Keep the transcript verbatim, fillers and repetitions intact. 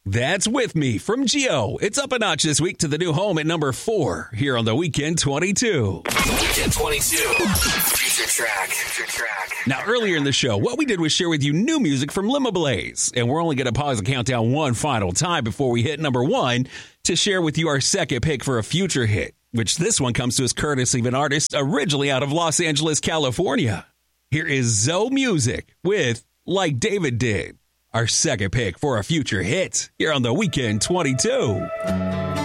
That's With Me from Geo. It's up a notch this week to the new home at number four here on the Weekend twenty-two. Weekend twenty-two. Future track. Future track. Now, earlier in the show, what we did was share with you new music from Lima Blaze. And we're only going to pause the countdown one final time before we hit number one to share with you our second pick for a future hit, which this one comes to us courtesy of an artist originally out of Los Angeles, California. Here is Zoe Music with Like David Did. Our second pick for a future hit here on the Weekend twenty-two.